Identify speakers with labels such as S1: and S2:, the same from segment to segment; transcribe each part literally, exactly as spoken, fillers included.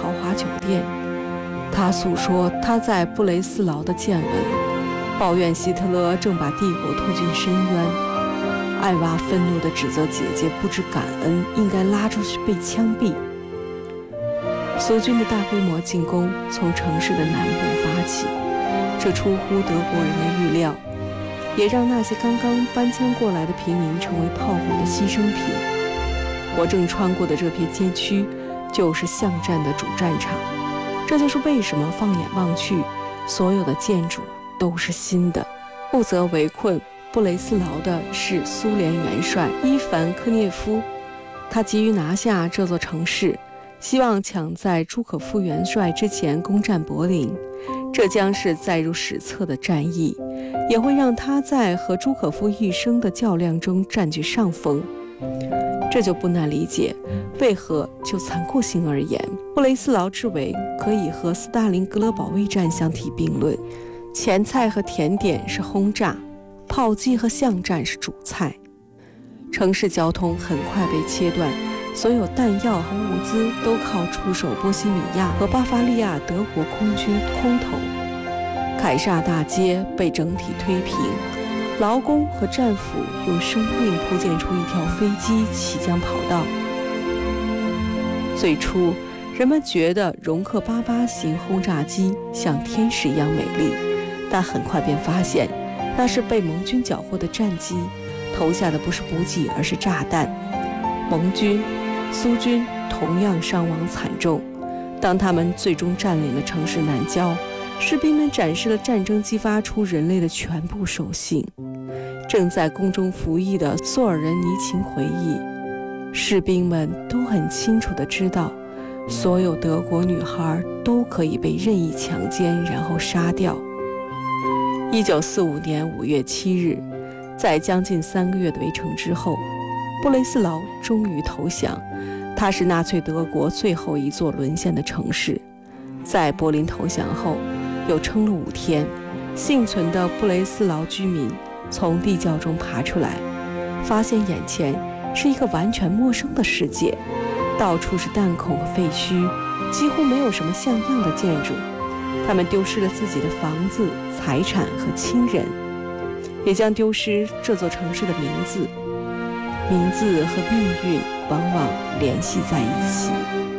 S1: 豪华酒店。他诉说他在布雷斯劳的见闻，抱怨希特勒正把帝国拖进深渊。艾娃愤怒地指责姐姐不知感恩，应该拉出去被枪毙。苏军的大规模进攻从城市的南部发起，这出乎德国人的预料，也让那些刚刚搬迁过来的平民成为炮火的牺牲品。我正穿过的这片街区就是巷战的主战场，这就是为什么放眼望去，所有的建筑都是新的。负责围困布雷斯劳的是苏联元帅伊凡科涅夫，他急于拿下这座城市，希望抢在朱可夫元帅之前攻占柏林。这将是载入史册的战役，也会让他在和朱可夫一生的较量中占据上风。这就不难理解，为何就残酷性而言，布雷斯劳之围可以和斯大林格勒保卫战相提并论。前菜和甜点是轰炸，炮击和巷战是主菜。城市交通很快被切断，所有弹药和物资都靠出手波西米亚和巴伐利亚德国空军空投。凯撒大街被整体推平，劳工和战俘用生命铺建出一条飞机起降跑道。最初，人们觉得容克八八型轰炸机像天使一样美丽，但很快便发现，那是被盟军缴获的战机，投下的不是补给，而是炸弹。盟军、苏军同样伤亡惨重。当他们最终占领了城市南郊，士兵们展示了战争激发出人类的全部兽性。正在宫中服役的索尔仁尼琴回忆，士兵们都很清楚地知道，所有德国女孩都可以被任意强奸然后杀掉。一九四五年五月七日，在将近三个月的围城之后，布雷斯劳终于投降。它是纳粹德国最后一座沦陷的城市。在柏林投降后，又撑了五天，幸存的布雷斯劳居民从地窖中爬出来，发现眼前是一个完全陌生的世界，到处是弹孔和废墟，几乎没有什么像样的建筑。他们丢失了自己的房子、财产和亲人，也将丢失这座城市的名字。名字和命运往往联系在一起。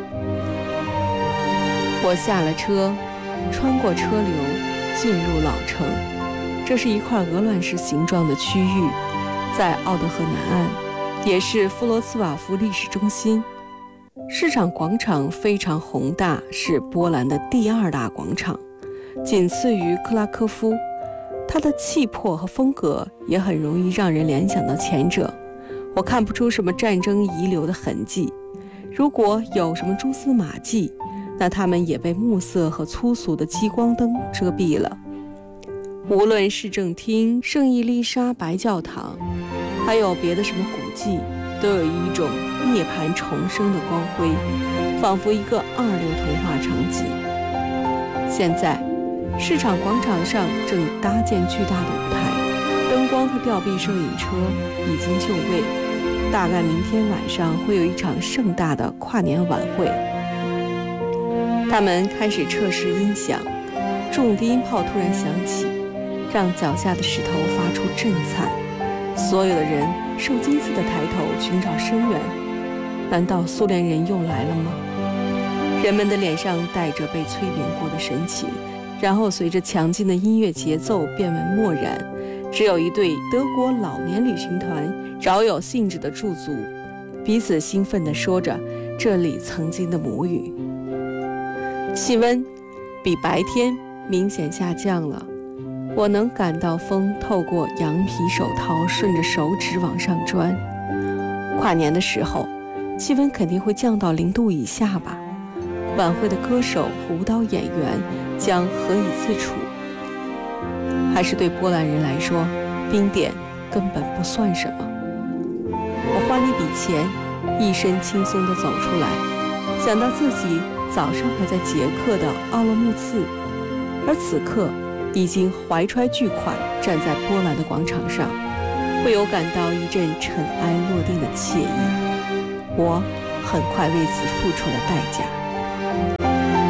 S1: 我下了车，穿过车流，进入老城。这是一块鹅卵石形状的区域，在奥德河南岸，也是弗罗茨瓦夫历史中心。市场广场非常宏大，是波兰的第二大广场，仅次于克拉科夫。它的气魄和风格也很容易让人联想到前者。我看不出什么战争遗留的痕迹，如果有什么蛛丝马迹，那它们也被暮色和粗俗的激光灯遮蔽了。无论市政厅、圣伊丽莎白教堂，还有别的什么古迹，都有一种涅槃重生的光辉，仿佛一个二流童话场景。现在，市场广场上正搭建巨大的舞台，灯光和吊臂摄影车已经就位。大概明天晚上会有一场盛大的跨年晚会。他们开始测试音响，重低音炮突然响起，让脚下的石头发出震颤。所有的人受惊似的抬头寻找声源。难道苏联人又来了吗？人们的脸上带着被催眠过的神情，然后随着强劲的音乐节奏变为漠然。只有一对德国老年旅行团饶有兴致地驻足，彼此兴奋地说着这里曾经的母语。气温比白天明显下降了，我能感到风透过羊皮手套顺着手指往上钻。跨年的时候，气温肯定会降到零度以下吧？晚会的歌手和舞蹈演员将何以自处？还是对波兰人来说，冰点根本不算什么。我花了一笔钱，一身轻松地走出来，想到自己早上还在捷克的奥勒木茨，而此刻已经怀揣巨款站在波兰的广场上，会有感到一阵尘埃落定的惬意。我很快为此付出了代价。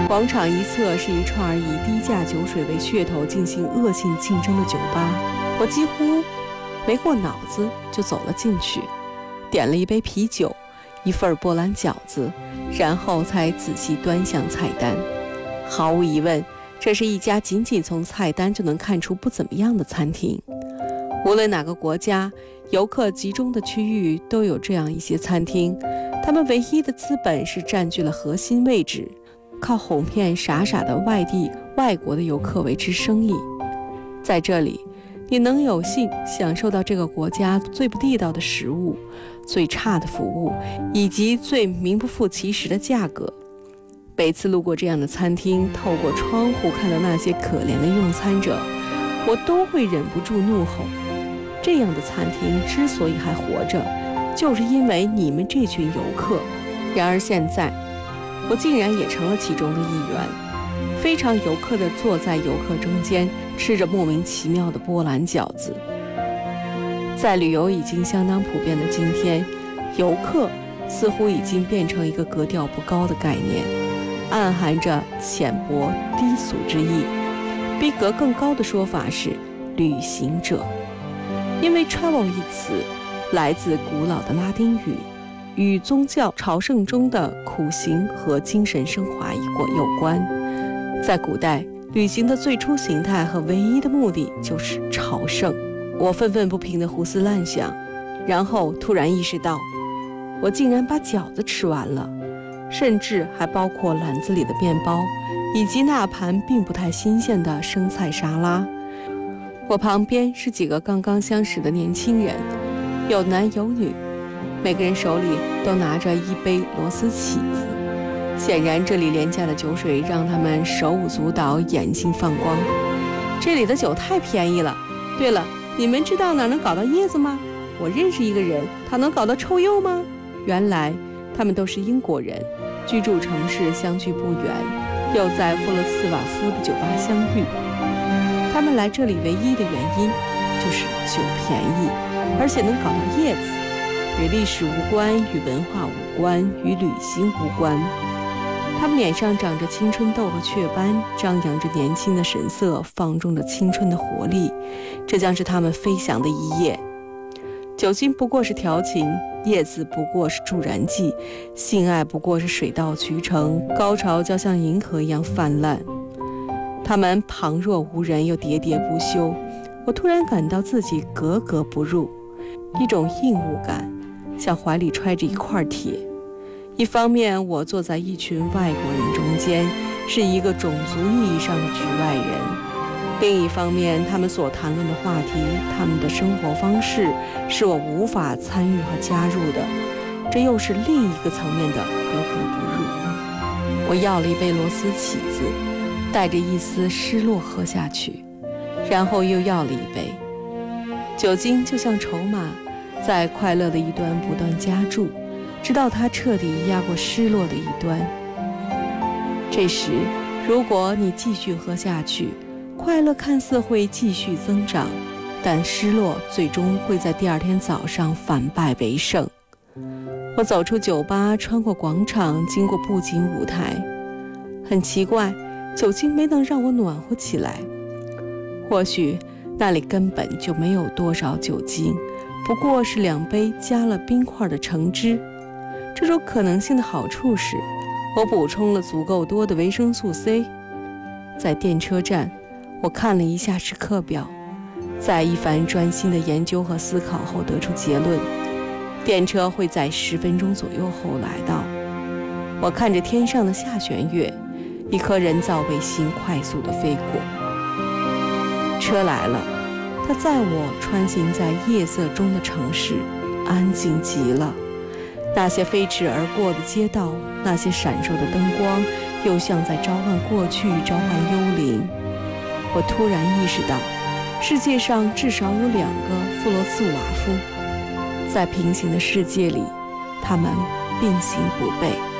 S1: 广场一侧是一串以低价酒水为噱头进行恶性竞争的酒吧，我几乎没过脑子就走了进去，点了一杯啤酒，一份波兰饺子，然后才仔细端详菜单。毫无疑问，这是一家仅仅从菜单就能看出不怎么样的餐厅。无论哪个国家，游客集中的区域都有这样一些餐厅，他们唯一的资本是占据了核心位置，靠哄骗傻傻的外地外国的游客维持生意。在这里，你能有幸享受到这个国家最不地道的食物、最差的服务，以及最名不副其实的价格。每次路过这样的餐厅，透过窗户看到那些可怜的用餐者，我都会忍不住怒吼：这样的餐厅之所以还活着，就是因为你们这群游客。然而现在，我竟然也成了其中的一员，非常游客地坐在游客中间，吃着莫名其妙的波兰饺子。在旅游已经相当普遍的今天，游客似乎已经变成一个格调不高的概念，暗含着浅薄低俗之意。逼格更高的说法是旅行者，因为 travel 一词来自古老的拉丁语，与宗教朝圣中的苦行和精神升华有关。在古代，旅行的最初形态和唯一的目的就是朝圣。我愤愤不平地胡思乱想，然后突然意识到，我竟然把饺子吃完了，甚至还包括篮子里的面包，以及那盘并不太新鲜的生菜沙拉。我旁边是几个刚刚相识的年轻人，有男有女，每个人手里都拿着一杯螺丝起子。显然这里廉价的酒水让他们手舞足蹈，眼睛放光。这里的酒太便宜了。对了，你们知道哪能搞到椰子吗？我认识一个人，他能搞到臭鼬吗？原来他们都是英国人，居住城市相距不远，又在弗罗茨瓦夫的酒吧相遇。他们来这里唯一的原因就是酒便宜，而且能搞到叶子，与历史无关，与文化无关，与旅行无关。他们脸上长着青春痘和雀斑，张扬着年轻的神色，放纵着青春的活力，这将是他们飞翔的一夜。酒精不过是调情，叶子不过是助燃剂，性爱不过是水到渠成，高潮就像银河一样泛滥。他们旁若无人，又喋喋不休。我突然感到自己格格不入，一种硬物感，像怀里揣着一块铁。一方面，我坐在一群外国人中间，是一个种族意义上的局外人；另一方面，他们所谈论的话题，他们的生活方式，是我无法参与和加入的，这又是另一个层面的格格不入。我要了一杯螺丝起子，带着一丝失落喝下去，然后又要了一杯。酒精就像筹码，在快乐的一端不断加注，直到它彻底压过失落的一端。这时，如果你继续喝下去，快乐看似会继续增长，但失落最终会在第二天早上反败为胜。我走出酒吧，穿过广场，经过布景舞台。很奇怪，酒精没能让我暖和起来。或许那里根本就没有多少酒精，不过是两杯加了冰块的橙汁。这种可能性的好处是，我补充了足够多的维生素 C。 在电车站，我看了一下时刻表，在一番专心的研究和思考后得出结论，电车会在十分钟左右后来到。我看着天上的下弦月，一颗人造卫星快速地飞过。车来了，它载我穿行在夜色中的城市，安静极了。那些飞驰而过的街道，那些闪烁的灯光，又像在召唤过去，召唤幽灵。我突然意识到，世界上至少有两个弗罗茨瓦夫，在平行的世界里，他们并行不悖。